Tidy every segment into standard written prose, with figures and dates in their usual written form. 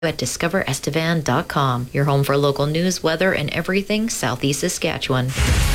at discoverestevan.com, your home for local news, weather, and everything Southeast Saskatchewan.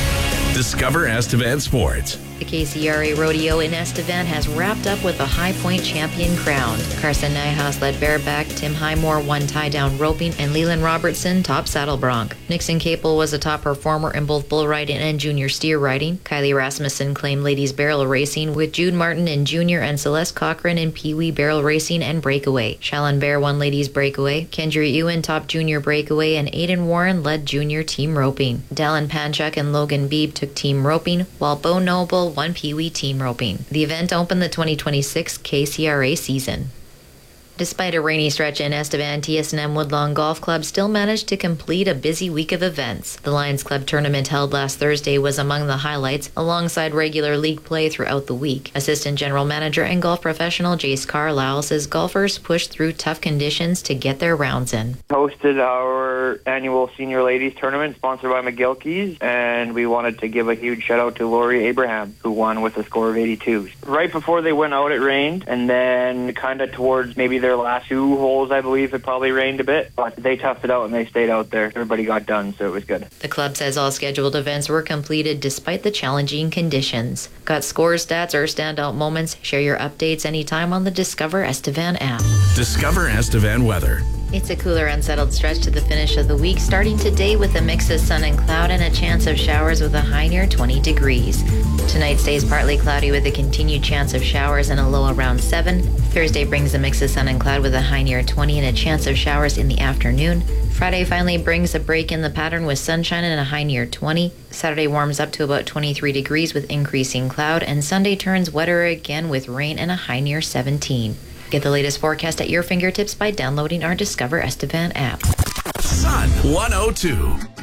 Discover Estevan Sports. The KCRA Rodeo in Estevan has wrapped up with a High Point champion crowned. Carson Nyhaus led bareback, Tim Highmore won tie-down roping, and Leland Robertson top saddle bronc. Nixon Capel was a top performer in both bull riding and junior steer riding. Kylie Rasmussen claimed ladies barrel racing, with Jude Martin in junior and Celeste Cochran in peewee barrel racing and breakaway. Shallon Bear won ladies breakaway. Kendra Ewan top junior breakaway, and Aiden Warren led junior team roping. Dallin Panchuk and Logan Beebe took team roping, while Bo Noble won peewee team roping. The event opened the 2026 KCRA season. Despite a rainy stretch in Estevan, TSNM Woodlawn Golf Club still managed to complete a busy week of events. The Lions Club tournament held last Thursday was among the highlights, alongside regular league play throughout the week. Assistant General Manager and golf professional Jace Carlisle says golfers pushed through tough conditions to get their rounds in. Hosted our annual Senior Ladies Tournament sponsored by McGilkey's, and we wanted to give a huge shout out to Lori Abraham, who won with a score of 82. Right before they went out, it rained, and then kind of towards maybe their last 2 holes, I believe, it probably rained a bit, but they toughed it out and they stayed out there. Everybody got done, so it was good. The club says all scheduled events were completed despite the challenging conditions. Got scores, stats, or standout moments? Share your updates anytime on the Discover Estevan app. Discover Estevan weather. It's a cooler, unsettled stretch to the finish of the week, starting today with a mix of sun and cloud and a chance of showers with a high near 20 degrees. Tonight stays partly cloudy with a continued chance of showers and a low around 7. Thursday brings a mix of sun and cloud with a high near 20 and a chance of showers in the afternoon. Friday finally brings a break in the pattern with sunshine and a high near 20. Saturday warms up to about 23 degrees with increasing cloud, and Sunday turns wetter again with rain and a high near 17. Get the latest forecast at your fingertips by downloading our Discover Estevan app. Sun 102.